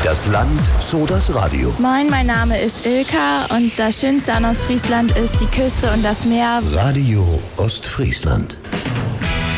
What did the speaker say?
das Land, so das Radio. Moin, mein Name ist Ilka und das Schönste an Ostfriesland ist die Küste und das Meer. Radio Ostfriesland.